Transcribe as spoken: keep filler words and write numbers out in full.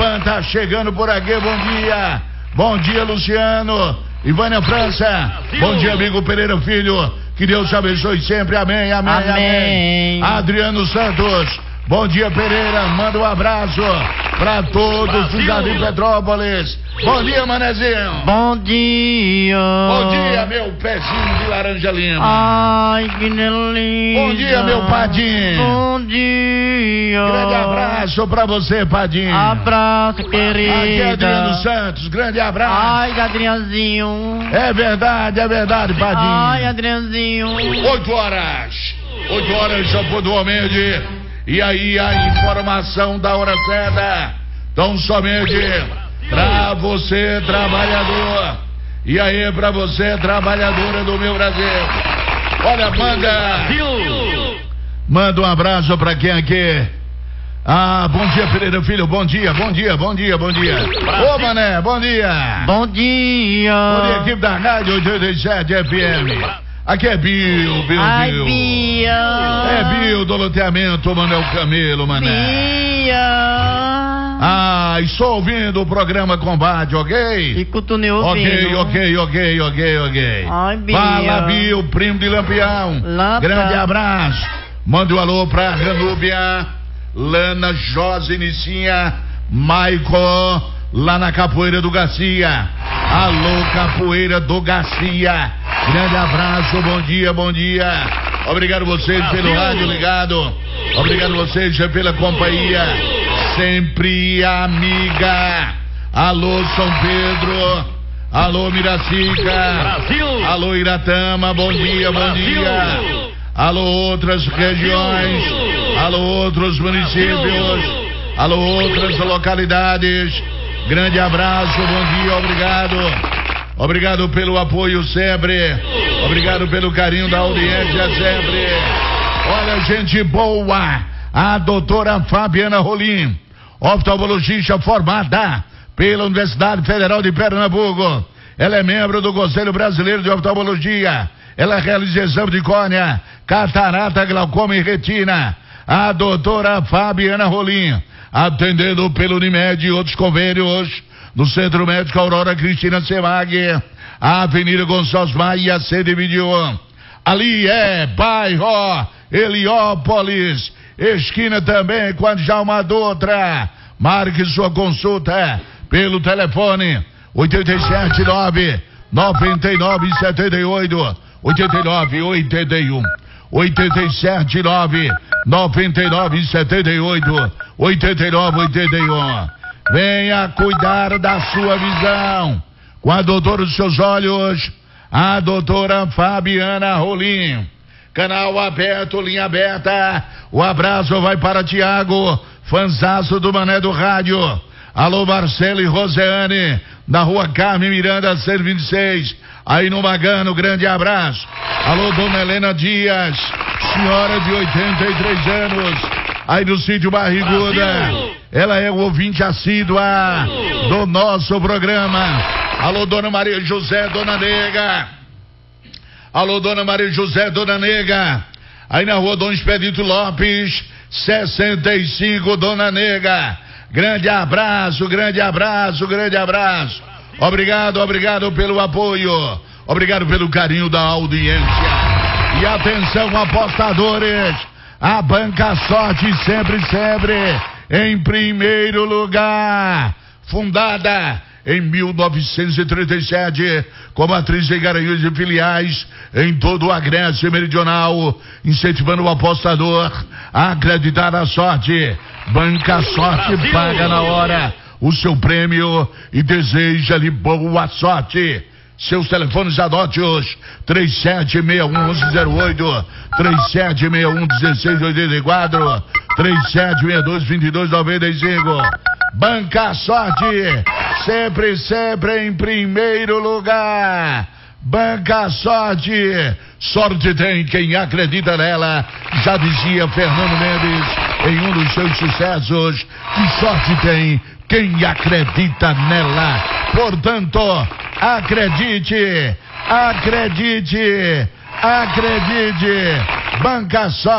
Pan tá chegando por aqui, bom dia. Bom dia, Luciano. Ivânia França. Bom dia, amigo Pereira Filho. Que Deus te abençoe sempre, amém, amém, amém. amém. Adriano Santos. Bom dia, Pereira. Manda um abraço pra todos do Jardim Petrópolis. Bom dia, Manezinho. Bom dia. Bom dia, meu pezinho de laranja lima. Ai, que delícia. Bom dia, meu Padinho. Bom dia. Grande abraço pra você, Padinho. Abraço, querida. Aqui é Adriano Santos. Grande abraço. Ai, Adrianzinho. É verdade, é verdade, Padinho. Ai, Adrianzinho. Oito horas. Oito horas, só pontualmente. E aí a informação da hora certa, tão somente pra você, trabalhador. E aí pra você, trabalhadora do meu Brasil. Olha, manda Manda um abraço pra quem aqui. Ah, bom dia, Pereira Filho, bom dia, bom dia, bom dia, bom dia. Ô, Mané, bom dia. Bom dia. Bom dia, equipe da Rádio oitenta e sete F M. Aqui é Bill, Bill, Ai, Bill. Bill. É Bill do loteamento Manuel Camelo, mané. Bill. Ah, estou ouvindo o programa Combate, ok? E continue ouvindo. Ok, ok, ok, ok, ok. Ai, Bill. Fala, Bill, primo de Lampião. Lampa. Grande abraço. Mande um alô pra Ranúbia, Lana, Josi, Nicinha, Maico, lá na Capoeira do Garcia. Alô, Capoeira do Garcia. Grande abraço, bom dia, bom dia. Obrigado vocês pelo rádio ligado. Obrigado vocês pela companhia. Sempre amiga. Alô, São Pedro. Alô, Miracica. Alô, Iratama, bom dia, bom dia. Alô, outras regiões. Alô, outros municípios. Alô, outras localidades. Grande abraço, bom dia, obrigado. Obrigado pelo apoio sempre. Obrigado pelo carinho da audiência sempre. Olha, gente boa. A doutora Fabiana Rolim, oftalmologista formada pela Universidade Federal de Pernambuco. Ela é membro do Conselho Brasileiro de Oftalmologia. Ela realiza exame de córnea, catarata, glaucoma e retina. A doutora Fabiana Rolim, atendendo pelo Unimed e outros convênios, no Centro Médico Aurora Cristina Semag, a Avenida Gonçalves Maia, cento e vinte e um. Ali é bairro Heliópolis, esquina também com a Djalma Dutra. Marque sua consulta pelo telefone oito sete nove, nove nove sete oito, oito nove oito um. oito sete nove, nove nove sete oito, oito nove oito um. Venha cuidar da sua visão com a doutora dos seus olhos, a doutora Fabiana Rolim. Canal aberto, linha aberta. O abraço vai para Tiago, fanzaço do Mané do Rádio. Alô, Marcelo e Roseane, na rua Carmen Miranda, cento e vinte e seis, aí no Magano, grande abraço. Alô, dona Helena Dias, senhora de oitenta e três anos, aí no sítio Barriguda. Ela é o ouvinte assídua do nosso programa. Alô, dona Maria José, dona Nega. Alô, dona Maria José, dona Nega. Aí na rua Dom Expedito Lopes, sessenta e cinco, dona Nega. Grande abraço, grande abraço, grande abraço. Obrigado, obrigado pelo apoio. Obrigado pelo carinho da audiência. E atenção, apostadores. A Banca Sorte sempre, sempre em primeiro lugar. Fundada em mil novecentos e trinta e sete, com matriz em Garanhuns e filiais em todo o Agreste Meridional, incentivando o apostador a acreditar na sorte. Banca Sorte paga na hora o seu prêmio e deseja-lhe boa sorte. Seus telefones, anote-os: três sete seis um, um um zero oito, três sete seis um, um seis oito quatro, três sete seis dois, dois dois nove cinco. Banca Sorte, sempre, sempre em primeiro lugar. Banca Sorte, sorte tem quem acredita nela, já dizia Fernando Mendes em um dos seus sucessos. Que sorte tem quem acredita nela. Portanto, acredite, acredite, acredite. Banca Sorte.